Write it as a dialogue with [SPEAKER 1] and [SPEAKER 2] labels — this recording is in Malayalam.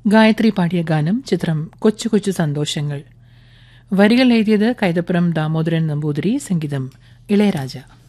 [SPEAKER 1] ഗായത്രി പാടിയ ഗാനം. ചിത്രം കൊച്ചു കൊച്ചു സന്തോഷങ്ങൾ. വരികൾ എഴുതിയത് കൈതപ്പുറം ദാമോദരൻ നമ്പൂതിരി. സംഗീതം ഇളയരാജ.